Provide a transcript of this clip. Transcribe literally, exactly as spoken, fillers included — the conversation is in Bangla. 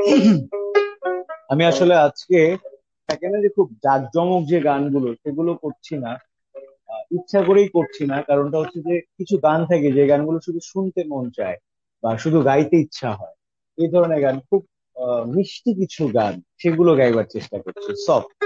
আমি আসলে আজকে থাকে না যে খুব জাঁকজমক যে গানগুলো সেগুলো করছি না। আহ, ইচ্ছা করেই করছি না, কারণটা হচ্ছে যে কিছু গান থাকে যে গানগুলো শুধু শুনতে মন চায় বা শুধু গাইতে ইচ্ছা হয়। এই ধরনের গান খুব আহ, মিষ্টি কিছু গান, সেগুলো গাইবার চেষ্টা করছি, সফট।